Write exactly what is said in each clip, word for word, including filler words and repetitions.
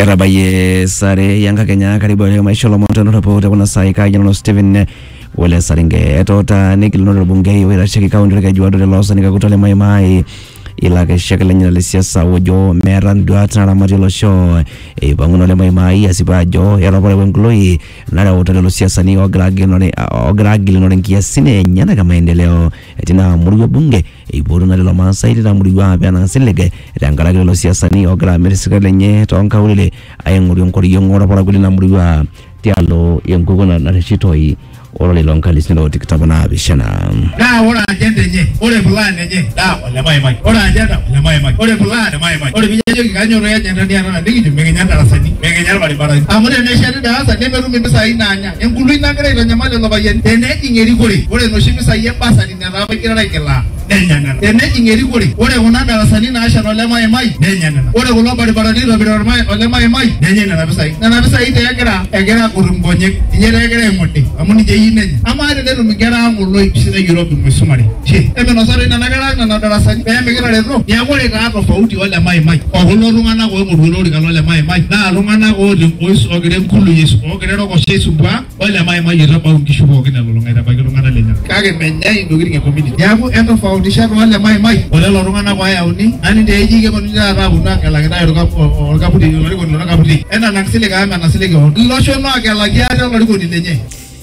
Erabaye sare yanga Kenya karibu leo maisha la moto na report kuna sai ka jana Steven wale saringe etota nikil no bunge wera cheki kaunti ka juado de losa nika kutale mai mai ila ke shekele nyina le siasa wojo meran duata na matilo show e banguno le mai mai asibajo era pore wengloi na ra utale lo siasa ni ogragi no ne ogragi no nkia sine nyana kama endeleo etina murigo bunge e bodo na lo masai na murigo abya na selege rangala lo siasa ni ogra merisikale nye tonka ulile ayenguri onkori yongora pora kuli na murigo tialo yengugo na na chitoi Orale lonka lisino tiktabana bishana. Da ora agenda nye, ore plan nye, da wala mai mai. Ora agenda wala mai mai. Ore plan mai mai. Ore bijajo kikanyo roya nyanda dia na ndigi jumenge nyanda rasani. Menge nyanda bali bara. Amune ne shari da sa ne meru mimisa ina nya. Engulu ina kare ina nyamale lo bayen. Ene ingeri kuri. Ore no shimisa yemba sa ni na ba kira ikela. Nenyana. Ene ingeri kuri. Ore unanda rasani na asha no le mai mai. Nenyana. Ore gulo bali bara ni robiro mai ole mai mai. Nenyana na bisa. Na na bisa ite yakira. Yakira kurumgonye. Nyere yakira emote. Amuni je Amare de migera ngulo isina Europe musumari. Che, ebe no sare na nagara na darasa ni. Be migera rezo. Ya gore ka tofauti wala mai mai. Ogulo rungana go muduro ri wala mai mai. Na rungana go le boys ogere nkulu yesu. Ogere ro go shesu bwa wala mai mai yero ba ungishu bo gina lo ngai da ba rungana le nya. Kage menya indogiri nge community. Ya go ento faudi sha wala mai mai. Wala lo rungana go ya uni. Ani de yige mo ni ra buna kala gina ro ka ro ka budi ro go no ka budi. Ena naksile ga ma nasile go. Lo sho no akala gya ro go ni lenye.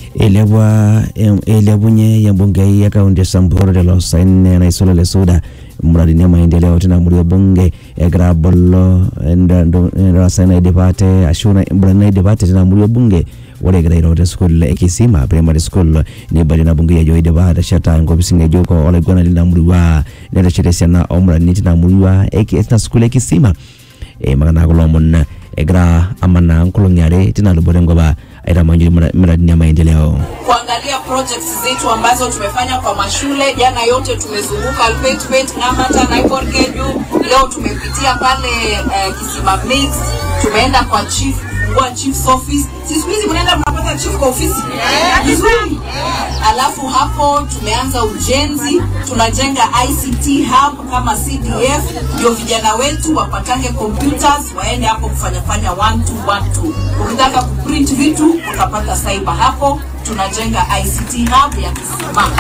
Elewa elebunye ya bunge ya kaunti Samburu de los Saine na isola le suda mradi ni maendeleo tena muri bunge ya grabolo enda ndo rasana debate ashuna mbrana debate tena muri bunge wale grairo de school le Kisima primary school ni bali na bunge ya joy debate shata ngobisinge joko wale gona linda muri wa nenda chitesi na omra ni tena muri wa ekita school ya Kisima e magana kolomon egra amana nkulonyare tena luborengo ba aida manjuri mradi ya maendeleo kuangalia projects zetu ambazo tumefanya kwa mashule jana yote tumezunguka Alpetpet Namata na Ikorkeju leo tumepitia pale uh, Kisima Mix tumeenda kwa chief kwa chief's office sisi hizi mnaenda mnapata chief kwa ofisi vizuri yeah. Alafu hapo tumeanza ujenzi tunajenga I C T hub kama C D F ndio vijana wetu wapatange computers waende hapo kufanya fanya one two one two ukitaka kuprint vitu utapata cyber hapo tunajenga I C T hub ya Kisima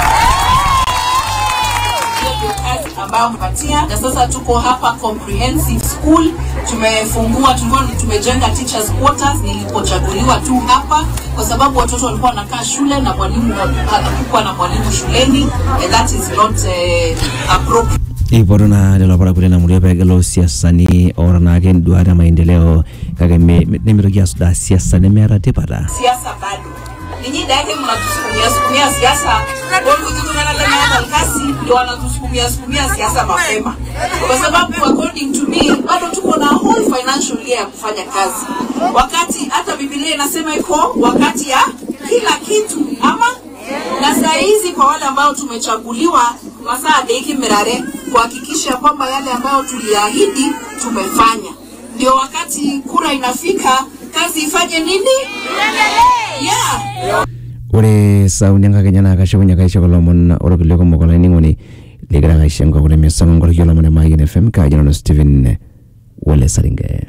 ambao mpatia na sasa tuko hapa comprehensive school tumefungua tulikuwa tumejenga teachers quarters nilipochaguliwa tu hapa kwa sababu watoto walikuwa wanakaa shule na mwalimu hakuwa na mwalimu shuleni and that is not uh, appropriate. Iporona de la para kulena muri pegelo siasa ni orana gen duara maendeleo kage me nimirogia suda siasa ne mera tepata siasa bado ninyi dake mnatusukumia sukumia siasa wao kutokana na nani kasi ndio wanatusukumia sukumia siasa mapema kwa sababu according to me bado tuko na whole financial year ya kufanya kazi wakati hata Biblia inasema iko wakati ya kila kitu ama na saa hizi kwa wale ambao tumechaguliwa masaa deki mirare kuhakikisha kwamba yale ambayo tuliahidi tumefanya ndio wakati kura inafika kazi ifanye nini yeah ore saunyanga kenyana kashonya kaisha kolomon orokile ko mokola ningoni legara kaisha ngore mesango ngore yolomone maigene F M ka jano Steven wale saringe.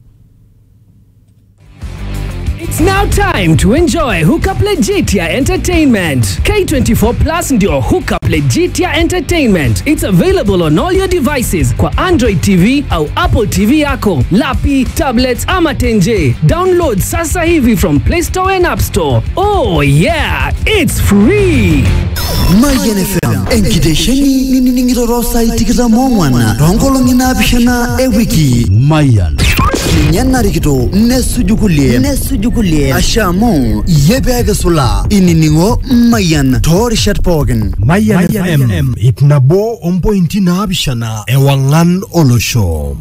It's now time to enjoy Hookup Legitia Entertainment. K twenty-four Plus ndio Hookup Legitia Entertainment. It's available on all your devices kwa Android T V au Apple T V yako, lapi, tablets ama tenje. Download sasa hivi from Play Store and App Store. Oh yeah, it's free. Mayan F M enkidesheni nini ningiro rosa itikira mongwana rongolo ngina bishana e wiki Mayan nyana rikito nesujukulie nesujukulie ashamo yebega sula ininingo Mayan torishat pogen Mayan F M itnabo ompointi na bishana e wangan olosho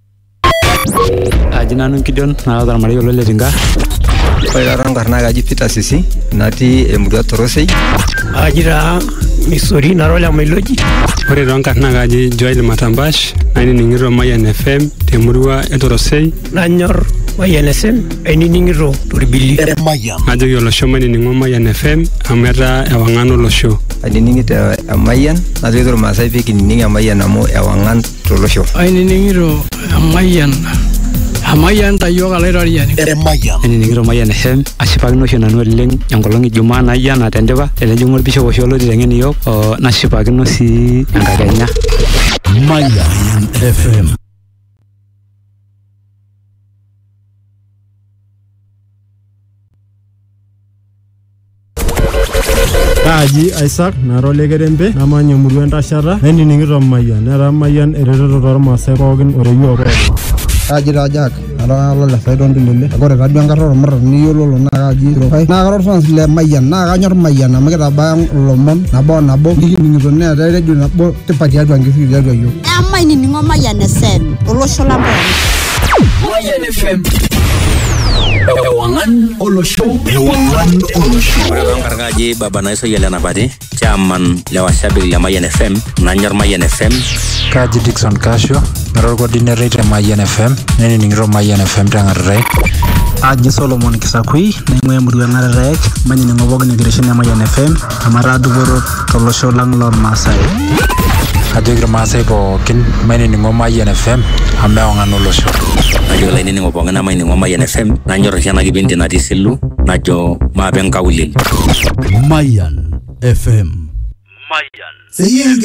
ajinanu kidon na adar mariyo lele tinga Oya rangar na gaji pita sisi nati emurua torosei ajira misori na rola meloji ore rangar na gaji Joel Matambash nani ningiro Mayan F M temurua etorosei nanyor Mayan F M eni ningiro turbili Mayan ajo yolo shomani ningo Mayan F M amera ewangano lo show ani ningita Mayan ajo dor masai piki ninga Mayan amo ewangan tolo show ani ningiro Mayan Amayan tayo kalairoriani. Mayan. Enining'ito Mayian F M ashipakino oshi nanu oleng enkolong Ijumaa naijo ena tendipa tenejing'u orbishop oshi olotiteng'en iyiok o nashipakino sii enkakenya. Mayan F M. Kaji Isaac narole kerembe namanya emurua entashata enining'ito Mayan nera Mayan eretoto tormaasai pookin oreyiok pookin. Kaji Rajak ara le Saidon Dilele agora radio enkarro marra niyiololo na kaji rokai na karor fans le Mayan na kanyor Mayan amu kitabaya lomon nabo nabo nikining'ito neeta radio nabo tipati atua nkishu tiatua yiok. Ama inining'o Mayan F M olosho lang pookin. Mayan F M. Ewangan olosho. Ewangan olosho. Ore nkargaji baba naiso yele napati chairman le washabik le Mayan F M nanyor Mayan F M. Kaji Dickson Casio naror coordinator Mayan F M nenining'ito Mayan F M tang'arrai. Aji Solomon Kisakui naing'ua emurua Ng'ararek manining'o pookin enkitesheni e Mayan F M amara dupoto tolosho lang lormaasai. Kajoki irmaasai pookin mainining'o Mayan F M amu ewang'an olosho. Najo lainining'o pookin mainining'o Mayan F M nanyor oshi ena kipindi natii Silu najo maape nkaulele. Mayan F M. Mayan.